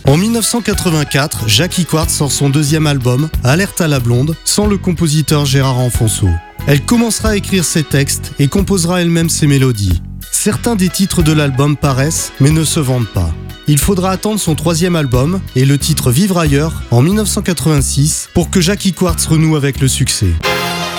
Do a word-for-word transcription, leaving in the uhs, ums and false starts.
En dix-neuf cent quatre-vingt-quatre, Jackie Quartz sort son deuxième album, Alerte à la blonde, sans le compositeur Gérard Enfonso. Elle commencera à écrire ses textes et composera elle-même ses mélodies. Certains des titres de l'album paraissent, mais ne se vendent pas. Il faudra attendre son troisième album et le titre Vivre ailleurs en dix-neuf cent quatre-vingt-six pour que Jackie Quartz renoue avec le succès.